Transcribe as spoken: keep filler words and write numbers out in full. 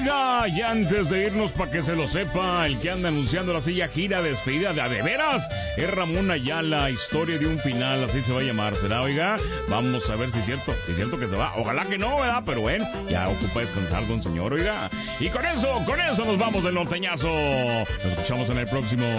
Oiga, y antes de irnos, para que se lo sepa, el que anda anunciando la silla gira de despedida de a de veras es Ramón Ayala, historia de un final, así se va a llamar, ¿será? Oiga, vamos a ver si es cierto, si es cierto que se va. Ojalá que no, ¿verdad? Pero bueno, ya ocupa descansar, don señor, oiga. Y con eso, con eso nos vamos del norteñazo. Nos escuchamos en el próximo